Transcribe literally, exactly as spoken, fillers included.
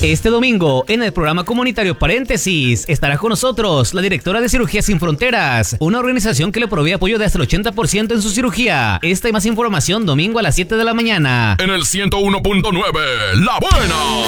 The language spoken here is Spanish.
Este domingo, en el programa comunitario Paréntesis, estará con nosotros la directora de Cirugías Sin Fronteras, una organización que le provee apoyo de hasta el ochenta por ciento en su cirugía. Esta y más información domingo a las siete de la mañana. En el ciento uno punto nueve, La Buena.